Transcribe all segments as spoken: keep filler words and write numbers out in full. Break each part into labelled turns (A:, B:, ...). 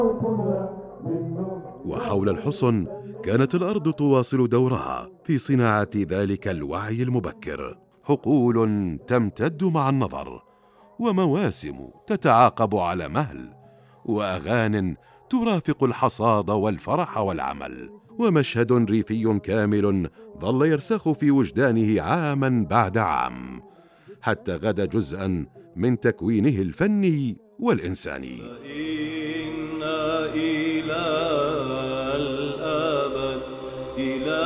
A: وحول الحصن كانت الأرض تواصل دورها في صناعة ذلك الوعي المبكر، حقول تمتد مع النظر، ومواسم تتعاقب على مهل، وأغان ترافق الحصاد والفرح والعمل، ومشهد ريفي كامل ظل يرسخ في وجدانه عاما بعد عام، حتى غدا جزءا من تكوينه الفني والإنساني.
B: إنا إلى الأبد، إلى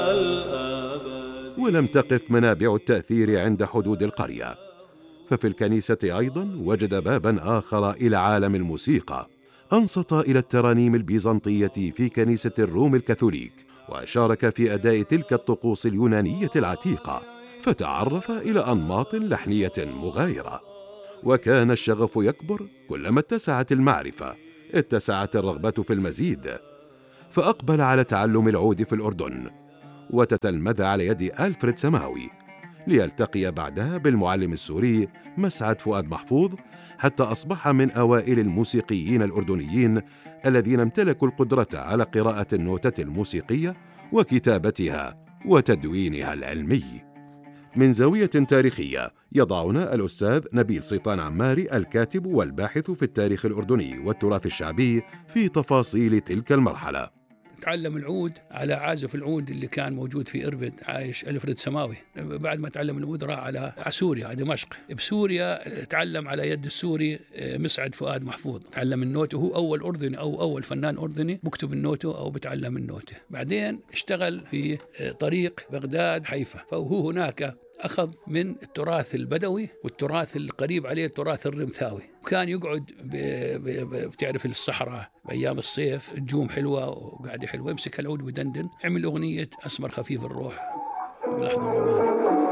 B: الأبد.
A: ولم تقف منابع التأثير عند حدود القرية، ففي الكنيسة أيضا وجد بابا آخر إلى عالم الموسيقى، أنصت إلى الترانيم البيزنطية في كنيسة الروم الكاثوليك، وشارك في أداء تلك الطقوس اليونانية العتيقة، فتعرف إلى أنماط لحنية مغايرة. وكان الشغف يكبر كلما اتسعت المعرفة، اتسعت الرغبة في المزيد، فأقبل على تعلم العود في الأردن، وتتلمذ على يد ألفريد سماوي، ليلتقي بعدها بالمعلم السوري مسعد فؤاد محفوظ، حتى أصبح من أوائل الموسيقيين الأردنيين الذين امتلكوا القدرة على قراءة النوتة الموسيقية وكتابتها وتدوينها العلمي. من زاوية تاريخية يضعنا الأستاذ نبيل سيطان عماري، الكاتب والباحث في التاريخ الأردني والتراث الشعبي، في تفاصيل تلك المرحلة.
C: تعلم العود على عازف العود اللي كان موجود في إربد عايش ألفريد سماوي. بعد ما تعلم العود راح على سوريا، على دمشق. بسوريا تعلم على يد السوري مسعد فؤاد محفوظ، تعلم النوتة، وهو أول أردني أو أول فنان أردني بكتب النوتة أو بتعلم النوتة. بعدين اشتغل في طريق بغداد حيفا، فهو هناك أخذ من التراث البدوي والتراث القريب عليه التراث الرمثاوي. كان يقعد بتعرف الصحراء بأيام الصيف، الجوم حلوة وقاعدة حلوة، يمسك العود ويدندن. عمل أغنية أسمر خفيف الروح بلحظة رماني.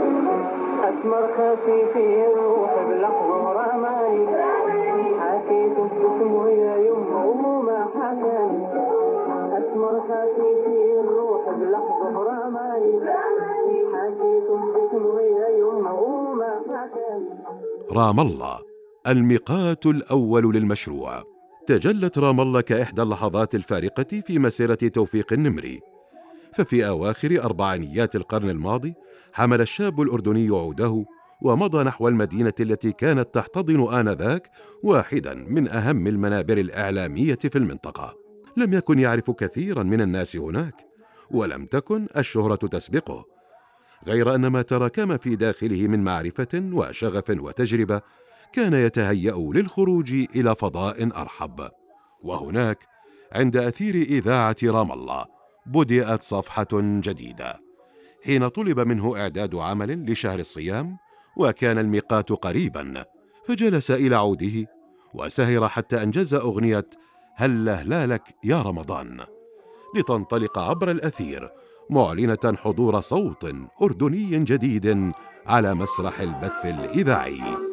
D: أسمر خفيف الروح بلحظة رماني، حكيت باسمه يا يمه وما حكاني. أسمر خفيف الروح بلحظة رماني، حكيت باسمه يا يمه وما حكاني.
A: رام الله، الميقات الأول للمشروع. تجلت رام الله كإحدى اللحظات الفارقة في مسيرة توفيق النمري، ففي أواخر أربعينيات القرن الماضي حمل الشاب الأردني عوده ومضى نحو المدينة التي كانت تحتضن آنذاك واحدا من أهم المنابر الإعلامية في المنطقة. لم يكن يعرف كثيرا من الناس هناك، ولم تكن الشهرة تسبقه، غير أن ما تراكم في داخله من معرفة وشغف وتجربة كان يتهيأ للخروج إلى فضاء أرحب. وهناك عند أثير إذاعة رام الله بدأت صفحة جديدة، حين طلب منه إعداد عمل لشهر الصيام، وكان الميقات قريبا، فجلس إلى عوده وسهر حتى أنجز أغنية هل هلالك يا رمضان، لتنطلق عبر الأثير معلنة حضور صوت أردني جديد على مسرح البث الإذاعي.